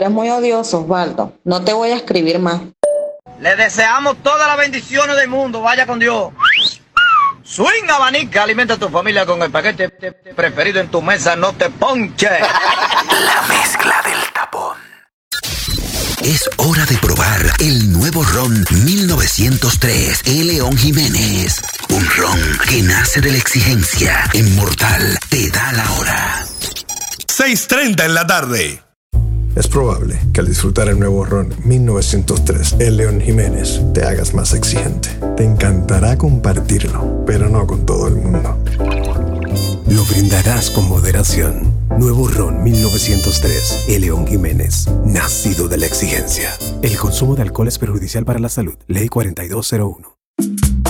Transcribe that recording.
eres muy odioso, Osvaldo. No te voy a escribir más. Le deseamos todas las bendiciones del mundo. Vaya con Dios. Swing abanica, alimenta a tu familia con el paquete preferido en tu mesa. No te ponche. La mezcla del tapón. Es hora de probar el nuevo ron 1903 El León Jiménez. Un ron que nace de la exigencia. En Mortal te da la hora. 6:30 en la tarde. Es probable que al disfrutar el nuevo ron 1903 El León Jiménez te hagas más exigente. Te encantará compartirlo, pero no con todo el mundo. Lo brindarás con moderación. Nuevo ron 1903 El León Jiménez, nacido de la exigencia. El consumo de alcohol es perjudicial para la salud. Ley 4201.